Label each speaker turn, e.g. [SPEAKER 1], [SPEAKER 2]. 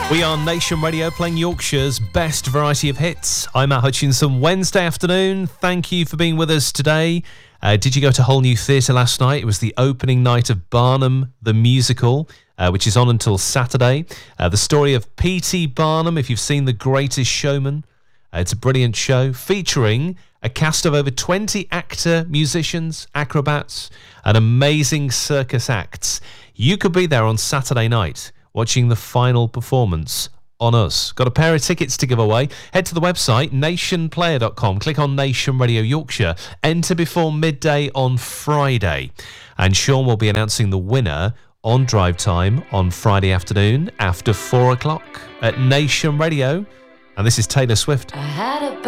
[SPEAKER 1] We are Nation Radio, playing Yorkshire's best variety of hits. I'm Matt Hutchinson. Wednesday afternoon. Thank you for being with us today. Did you go to Whole New Theatre last night? It was the opening night of Barnum the Musical, which is on until Saturday. The story of P.T. Barnum, if you've seen The Greatest Showman. It's a brilliant show featuring a cast of over 20 actor, musicians, acrobats, and amazing circus acts. You could be there on Saturday night watching the final performance on us. Got a pair of tickets to give away. Head to the website, nationplayer.com. Click on Nation Radio Yorkshire. Enter before midday on Friday. And Sean will be announcing the winner on Drive Time on Friday afternoon after 4 o'clock at Nation Radio. And this is Taylor Swift.